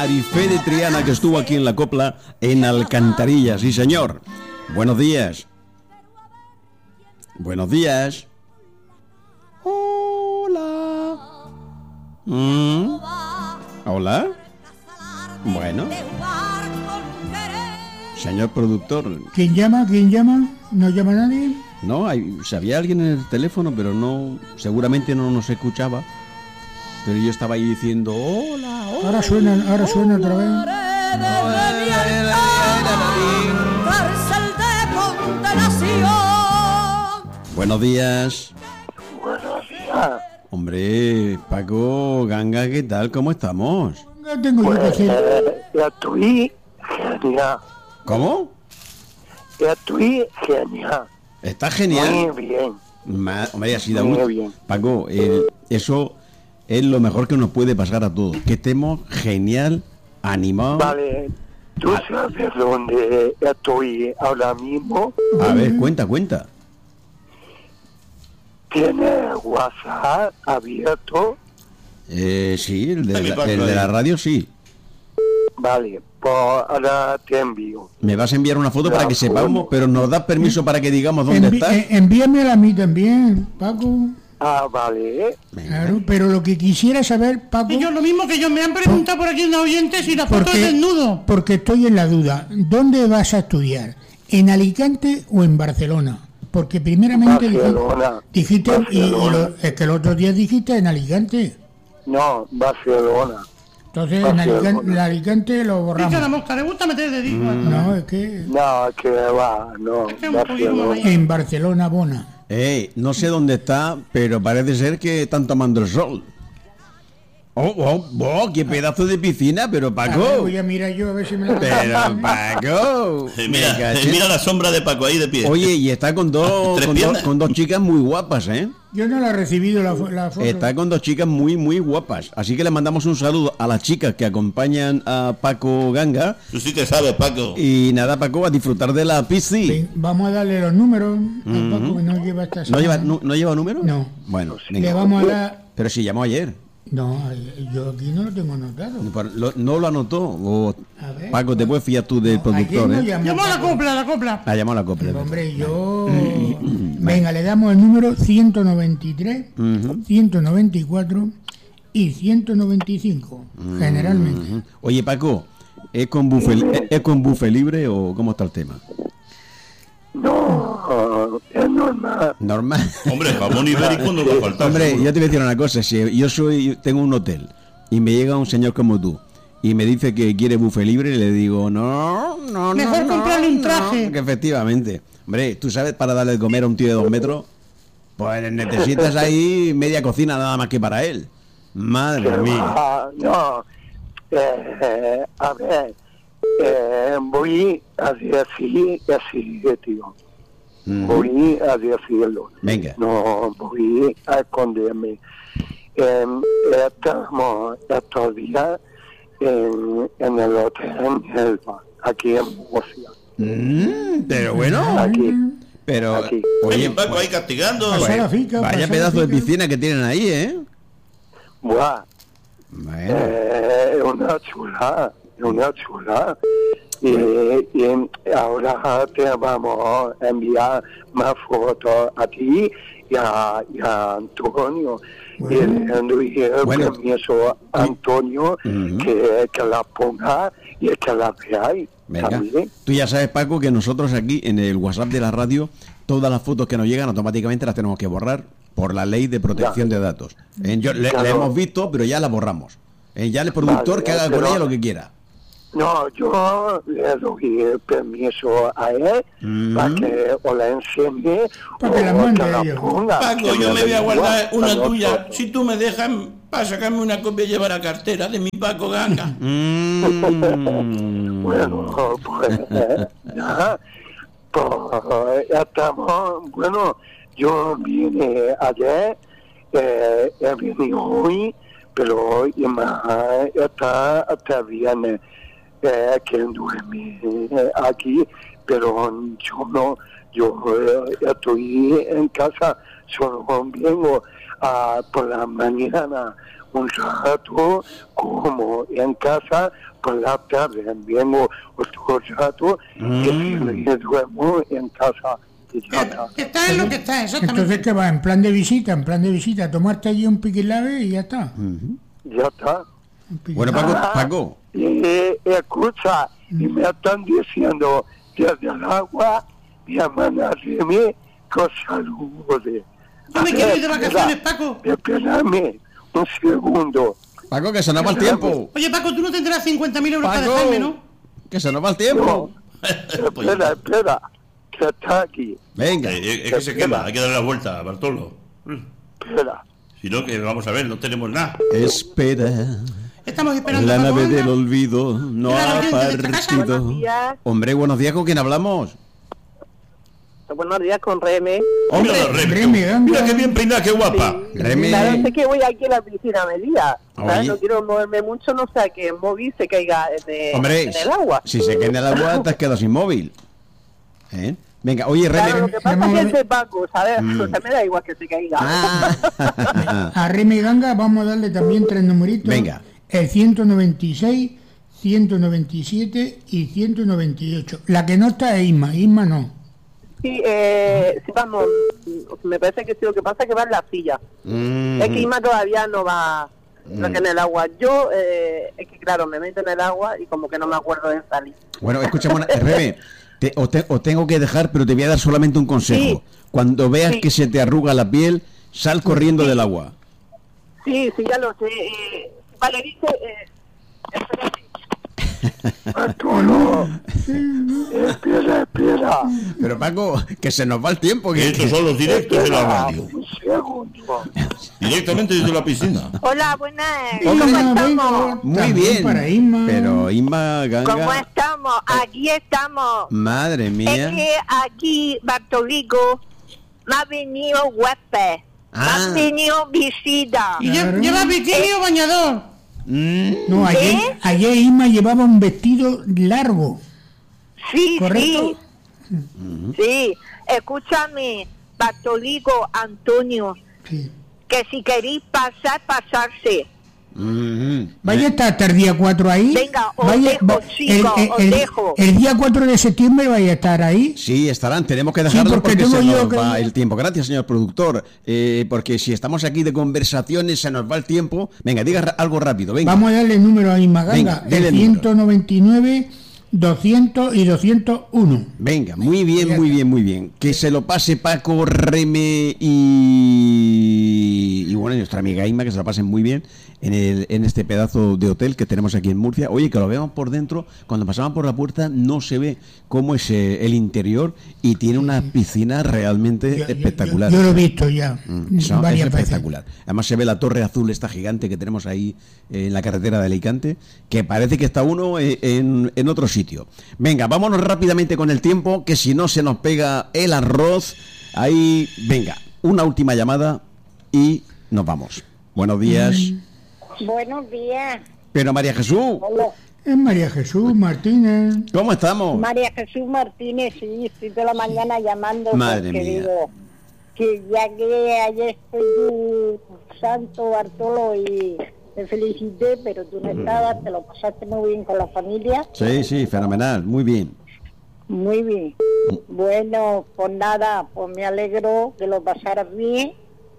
Marifé de Triana, que estuvo aquí en la copla en Alcantarilla, sí señor. Buenos días. Buenos días. Hola. Hola. Bueno. Señor productor. ¿Quién llama? ¿Quién llama? ¿No llama nadie? No, había alguien en el teléfono, pero no, seguramente no nos escuchaba. Pero yo estaba ahí diciendo, hola, hola. Ahora suena otra vez. Buenos días. Buenos días. Hombre, Paco Ganga, ¿qué tal? ¿Cómo estamos? Tengo yo que hacer. Estoy genial. ¿Cómo? Estoy genial. Está genial. Muy bien. Hombre, así da Muy gusto. bien. Paco, eso es lo mejor que nos puede pasar a todos. Que estemos genial, animados. Vale, ¿tú sabes dónde estoy ahora mismo? A ver, cuenta. ¿Tienes WhatsApp abierto? Sí, el de la radio sí. Vale, pues ahora te envío. Me vas a enviar una foto De para que acuerdo. sepamos, pero nos das permiso para que digamos dónde estás. Envíamela a mí también, Paco. Ah, vale. Venga. Claro, pero lo que quisiera saber, Paco... Y yo lo mismo que yo, me han preguntado por aquí unos oyentes si la foto es desnudo. Porque estoy en la duda. ¿Dónde vas a estudiar? ¿En Alicante o en Barcelona? Porque primeramente Barcelona. dijiste Barcelona. es que el otro día dijiste en Alicante. No, Barcelona. Entonces Barcelona. en Alicante lo Pica borramos. la mosca, le gusta meter de disco. No, es que No, que va, no, Es un poquito más Barcelona. en Barcelona, Bona. No sé dónde está, pero parece ser que están tomando el sol. ¡Qué pedazo de piscina! Pero A ver, Paco. voy a mirar yo a ver si me la... Pero Paco. Mira, me caché. mira la sombra de Paco ahí de pie. Oye, y está con ¿Tres piernas? con dos chicas muy guapas, ¿eh? Yo no la he recibido la foto. Está con dos chicas muy, muy guapas. Así que le mandamos un saludo a las chicas que acompañan a Paco Ganga. Tú sí que sabes, Paco. Y nada, Paco, a disfrutar de la piscina. Ven, vamos a darle los números a Paco, que no lleva esta ¿No lleva, semana. no lleva número? No. Bueno, Le venga. vamos a dar... Pero si llamó ayer. No, yo aquí no lo tengo anotado. ¿No lo anotó? A ver. Paco, te puedes fiar tú del Ayer productor, no ¿eh? llamó Llamó a la Paco. copla. Ha llamado a la copla. Hombre, yo... Venga, le damos el número 193, 194 y 195, generalmente. Oye, Paco, ¿es con buffet libre o cómo está el tema? No, es normal. Normal. Hombre, jamón ibérico no va a faltar. Hombre, seguro. yo te voy a decir una cosa. Si yo tengo un hotel y me llega un señor como tú y me dice que quiere buffet libre, le digo, no. Mejor comprarle un traje. Que efectivamente. Hombre, tú sabes, para darle de comer a un tío de 2 metros, pues necesitas ahí media cocina nada más que para él. Madre mía. No, a ver, voy a decir así, tío. Voy a decirlo. Venga. No voy a esconderme. Estamos estos días en el hotel Elba, aquí en Murcia. Pero bueno, Aquí. pero Aquí. Oye, oye, Paco ahí castigando. Pasar la fica, vaya pasar la pedazo de fica. piscina que tienen ahí, ¿eh? Buah, Bueno. una chula. Y ahora te vamos a enviar más fotos a ti y a Antonio. Y le doy el Bueno. permiso a Antonio que la ponga y que la veáis. Venga, También. tú ya sabes, Paco, que nosotros aquí en el WhatsApp de la radio, todas las fotos que nos llegan automáticamente las tenemos que borrar por la ley de protección de datos. La Claro. hemos visto, pero ya la borramos. Ya el productor Vale, que haga con pero- ella lo que quiera. No, yo le doy el permiso a él para que os la enseñe Para que la o mande que la ellos. ponga. Paco, Que yo me voy a da guardar igual una a tuya. nosotros. Si tú me dejas para sacarme una copia y llevar a cartera de mi Paco Ganga. Bueno, pues ya, pues ya estamos. Bueno, yo vine ayer, he venido hoy, pero hoy más está hasta viernes que duerme aquí, pero yo no, yo estoy en casa, solo vengo por la mañana un rato, como en casa, por la tarde vengo otro rato, y duermo en casa. Y ya está. Que está en lo que está, exactamente. Entonces, ¿qué va? En plan de visita, tomarte allí un piquilave y ya está. Ya está. Un piquilave. Bueno, Paco. Escucha, y me están diciendo desde el agua, mi hermana Remy, que os salude. Yo me quiero ir de vacaciones, Paco. Espérame un segundo. Paco, que se nos va el tiempo. Oye, Paco, tú no tendrás 50.000 euros para Paco, dejarme, ¿no? que se nos va el tiempo. Espera, que está aquí. Venga. Es que se quema, hay que darle la vuelta, Bartolo. Espera. Si no, que vamos a ver, no tenemos nada. Espera. Estamos esperando La a Paco nave venga. del olvido no Claro, ha oyente de esta casa. partido. Buenos días. Hombre, buenos días, ¿con quién hablamos? Buenos días con Reme. Hombre, Mira, Remy, Remy, venga. mira qué bien peinada, qué guapa. Remy. Claro, sé que voy aquí a la piscina media. Oye. No quiero moverme mucho, no sea que el móvil se caiga Hombre, en el agua. si se cae en el agua, te has quedado sin móvil. ¿Eh? Venga, oye, Claro, lo Remy. que pasa es que es de Paco, ¿sabes? O sea, me da igual que se caiga. Ah. A Remy Ganga vamos a darle también 3 numeritos. Venga. El 196, 197 y 198. La que no está es Isma. Isma no. Sí, vamos, me parece que sí, lo que pasa es que va en la silla. Mm. Es que Ima todavía no va en el agua. Yo, es que claro, me meto en el agua y como que no me acuerdo de salir. Bueno, escúchame, Remy, os tengo que dejar, pero te voy a dar solamente un consejo. Sí. Cuando veas Sí. que se te arruga la piel, sal corriendo del agua. Sí, ya lo sé. Vale, dice, espérate. Arturo, espera. Pero Paco, que se nos va el tiempo. Que Que... estos son los directos de la radio. Un segundo. Directamente desde la piscina. Hola, buenas. Isma, ¿Cómo venga, estamos? Muy también bien. para Isma. Pero Isma ¿Cómo Ganga, estamos? Aquí estamos. madre Es mía. que aquí, Bartolico, me ha venido huésped. Me Ah. ha venido visita. Y Claro. lleva bikini o bañador. No, ayer Isma llevaba un vestido largo. Sí, ¿Correcto? sí. Escúchame, Bartolico, Antonio, Sí. que si queréis pasarse. Vaya a estar hasta el día 4 ahí. Venga, os dejo, chicos, os dejo. El día 4 de septiembre vaya a estar ahí. Sí, estarán, tenemos que dejarlo porque porque tengo se yo nos que- va el tiempo. Gracias, señor productor. Porque si estamos aquí de conversaciones, se nos va el tiempo. Venga, diga algo rápido, venga. Vamos a darle el número a Isma Ganga. Venga, dele El el número. 199, 200 y 201. Venga, muy bien, muy bien, muy bien. Que se lo pase Paco, Reme y bueno, y nuestra amiga Isma, que se lo pasen muy bien en este pedazo de hotel que tenemos aquí en Murcia. Oye, que lo veamos por dentro. Cuando pasamos por la puerta no se ve cómo es el interior y tiene una piscina realmente espectacular. Yo lo he visto ya Eso es varias veces. espectacular. Además se ve la torre azul esta gigante que tenemos ahí en la carretera de Alicante, que parece que está uno en otro sitio. Venga, vámonos rápidamente con el tiempo, que si no se nos pega el arroz. Ahí, venga, una última llamada y nos vamos. Buenos días. Buenos días. Pero María Jesús, Es María Jesús Martínez. ¿cómo estamos? María Jesús Martínez, sí, estoy toda la mañana llamando Madre porque mía. digo que ya que ayer fue tu santo Bartolo y te felicité, pero tú no estabas, te lo pasaste muy bien con la familia. Sí, sí, fenomenal, muy bien. Muy bien. Bueno, pues nada, pues me alegro que lo pasaras bien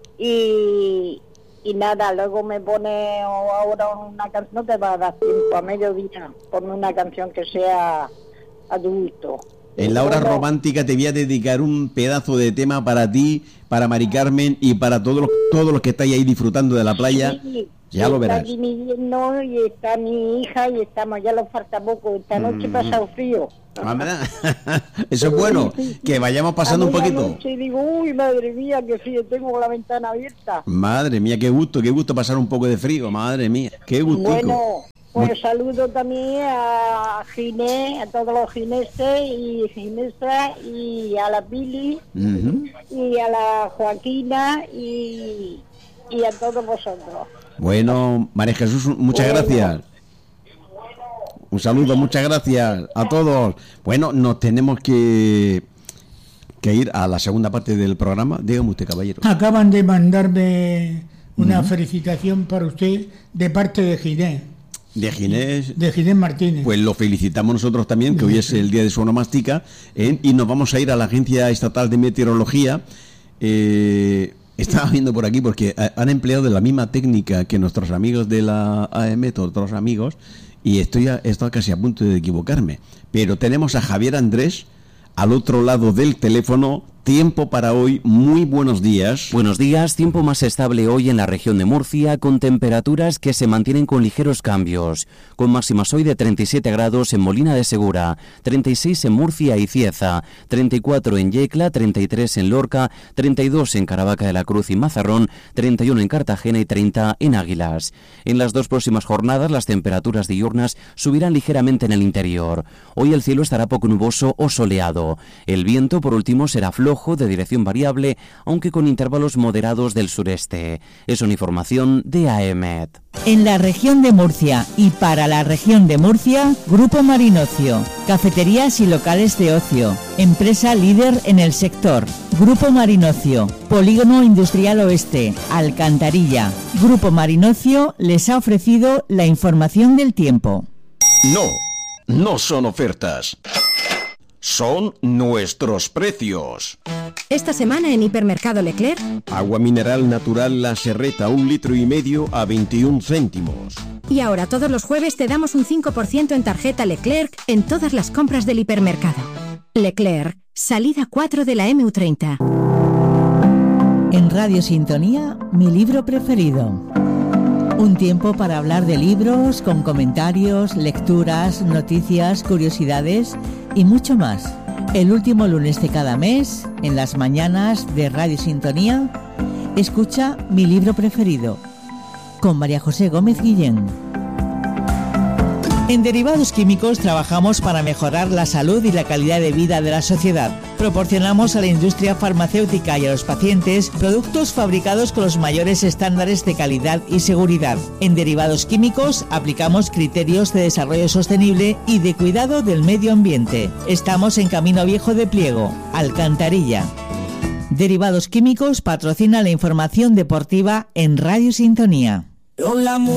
y nada, luego me pone ahora una canción, no te va a dar tiempo, a mediodía, ponme una canción que sea adulto. En la hora Bueno, romántica te voy a dedicar un pedazo de tema para ti, para Mari Carmen y para todos los que estáis ahí disfrutando de la playa. sí, Ya lo está verás. aquí mi yerno y está mi hija y estamos, ya nos falta poco, esta noche he pasado frío. Ah, ¿verdad? Eso es bueno, que vayamos pasando un A poquito. medianoche y digo, uy, madre mía, qué frío, tengo la ventana abierta. Madre mía, qué gusto pasar un poco de frío, madre mía, qué gustico. Bueno, pues saludo también a Ginés, a todos los gineses y ginesas y a la Pili Ujú. y a la Joaquina y a todos vosotros. Bueno, María Jesús, muchas Bueno. gracias. Un saludo, muchas gracias a todos. Bueno, nos tenemos que ir a la segunda parte del programa. Dígame usted, caballero. Acaban de mandarme Una felicitación para usted de parte de Ginés. De Ginés. De Ginés Martínez. Pues lo felicitamos nosotros también, que hoy es el día de su onomástica, y nos vamos a ir a la Agencia Estatal de Meteorología. Estaba viendo por aquí porque han empleado la misma técnica que nuestros amigos de la AM, otros amigos, y estoy casi a punto de equivocarme. Pero tenemos a Javier Andrés al otro lado del teléfono. Tiempo para hoy, muy buenos días. Buenos días, tiempo más estable hoy en la región de Murcia, con temperaturas que se mantienen con ligeros cambios, con máximas hoy de 37 grados en Molina de Segura, 36 en Murcia y Cieza, 34 en Yecla, 33 en Lorca, 32 en Caravaca de la Cruz y Mazarrón, 31 en Cartagena y 30 en Águilas. En las 2 próximas jornadas las temperaturas diurnas subirán ligeramente en el interior. Hoy el cielo estará poco nuboso o soleado. El viento, por último, será flojo, de dirección variable, aunque con intervalos moderados del sureste. Es una información de AEMET. En la región de Murcia y para la región de Murcia, Grupo Marinocio, cafeterías y locales de ocio, empresa líder en el sector. Grupo Marinocio, Polígono Industrial Oeste, Alcantarilla. Grupo Marinocio les ha ofrecido la información del tiempo. No son ofertas. Son nuestros precios. Esta semana en Hipermercado Leclerc. Agua mineral natural La Serreta, 1,5 litros a 21 céntimos. Y ahora todos los jueves te damos un 5% en tarjeta Leclerc en todas las compras del hipermercado. Leclerc, salida 4 de la MU30. En Radio Sintonía, mi libro preferido. Un tiempo para hablar de libros, con comentarios, lecturas, noticias, curiosidades y mucho más. El último lunes de cada mes, en las mañanas de Radio Sintonía, escucha Mi libro preferido, con María José Gómez Guillén. En Derivados Químicos trabajamos para mejorar la salud y la calidad de vida de la sociedad. Proporcionamos a la industria farmacéutica y a los pacientes productos fabricados con los mayores estándares de calidad y seguridad. En Derivados Químicos aplicamos criterios de desarrollo sostenible y de cuidado del medio ambiente. Estamos en Camino Viejo de Pliego, Alcantarilla. Derivados Químicos patrocina la información deportiva en Radio Sintonía.